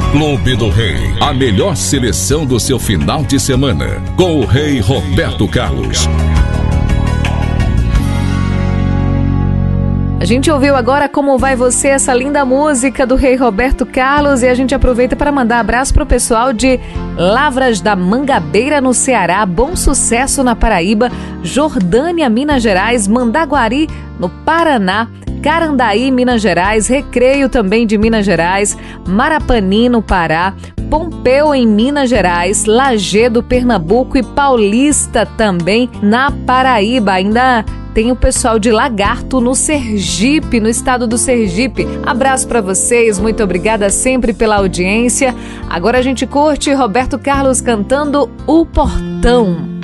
Clube do Rei, a melhor seleção do seu final de semana, com o rei Roberto Carlos. A gente ouviu agora Como Vai Você, essa linda música do rei Roberto Carlos, e a gente aproveita para mandar abraço pro pessoal de Lavras da Mangabeira, no Ceará, Bom Sucesso, na Paraíba, Jordânia, Minas Gerais, Mandaguari, no Paraná, Carandaí, Minas Gerais, Recreio também de Minas Gerais, Marapani, no Pará, Pompeu, em Minas Gerais, Lagedo, Pernambuco e Paulista também na Paraíba. Ainda tem o pessoal de Lagarto, no Sergipe, no estado do Sergipe. Abraço para vocês, muito obrigada sempre pela audiência. Agora a gente curte Roberto Carlos cantando O Portão.